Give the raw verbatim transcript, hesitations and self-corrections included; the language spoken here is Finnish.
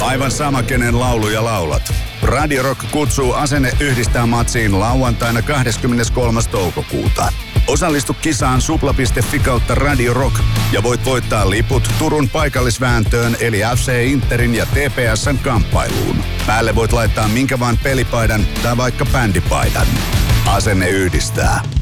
Aivan sama, kenen lauluja laulat. Radio Rock kutsuu Asenne yhdistää matsiin lauantaina kahdeskymmeneskolmas toukokuuta. Osallistu kisaan supla piste fi kautta Radio Rock ja voit voittaa liput Turun paikallisvääntöön eli F C Interin ja T P S:n kamppailuun. Päälle voit laittaa minkä vaan pelipaidan tai vaikka bändipaidan. Asenne yhdistää.